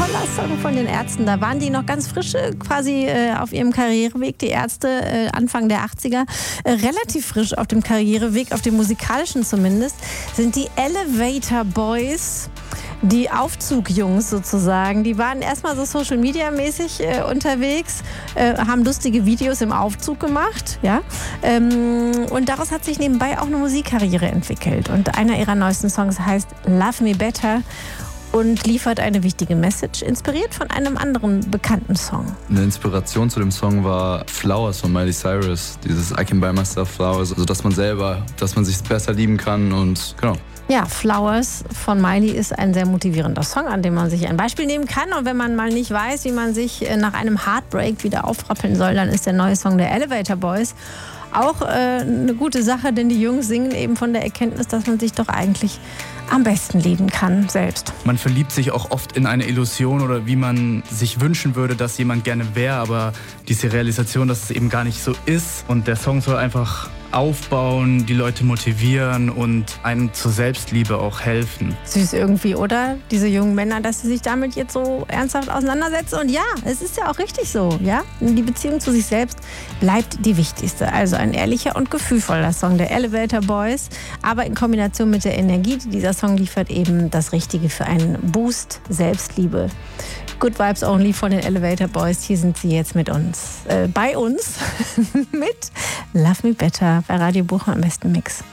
toller Song von den Ärzten. Da waren die noch ganz frisch quasi auf ihrem Karriereweg. Die Ärzte Anfang der 80er. Relativ frisch auf dem Karriereweg, auf dem musikalischen zumindest, sind die Elevator Boys. Die Aufzugjungs sozusagen, die waren erstmal so Social-Media-mäßig unterwegs, haben lustige Videos im Aufzug gemacht, ja. Und daraus hat sich nebenbei auch eine Musikkarriere entwickelt. Und einer ihrer neuesten Songs heißt Love Me Better und liefert eine wichtige Message, inspiriert von einem anderen bekannten Song. Eine Inspiration zu dem Song war Flowers von Miley Cyrus, dieses I Can Buy Myself Flowers, also dass man sich besser lieben kann und genau. Ja, Flowers von Miley ist ein sehr motivierender Song, an dem man sich ein Beispiel nehmen kann. Und wenn man mal nicht weiß, wie man sich nach einem Heartbreak wieder aufrappeln soll, dann ist der neue Song der Elevator Boys auch eine gute Sache, denn die Jungs singen eben von der Erkenntnis, dass man sich doch eigentlich am besten lieben kann selbst. Man verliebt sich auch oft in eine Illusion oder wie man sich wünschen würde, dass jemand gerne wäre, aber diese Realisation, dass es eben gar nicht so ist. Und der Song soll einfach aufbauen, die Leute motivieren und einem zur Selbstliebe auch helfen. Süß irgendwie, oder? Diese jungen Männer, dass sie sich damit jetzt so ernsthaft auseinandersetzen. Und ja, es ist ja auch richtig so, ja? Die Beziehung zu sich selbst bleibt die wichtigste. Also ein ehrlicher und gefühlvoller Song der Elevator Boys, aber in Kombination mit der Energie, die dieser Song liefert, eben das Richtige für einen Boost Selbstliebe. Good Vibes Only von den Elevator Boys. Hier sind sie jetzt mit uns, bei uns mit Love Me Better bei Radio Bochum im besten Mix.